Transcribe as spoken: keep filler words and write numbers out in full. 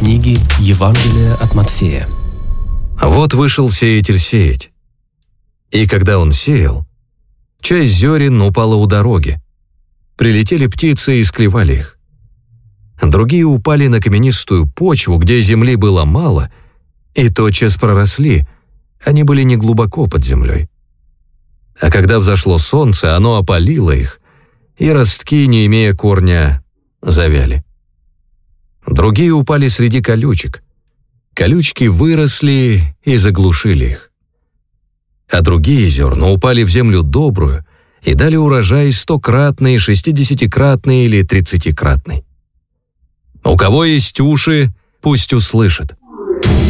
книги Евангелия от Матфея. Вот вышел сеятель сеять. И когда он сеял, часть зерен упала у дороги. Прилетели птицы и склевали их. Другие упали на каменистую почву, где земли было мало, и тотчас проросли. Они были неглубоко под землей. А когда взошло солнце, оно опалило их, и ростки, не имея корня, завяли. Другие упали среди колючек. Колючки выросли и заглушили их. А другие зерна упали в землю добрую и дали урожай стократный, шестидесятикратный или тридцатикратный. У кого есть уши, пусть услышит.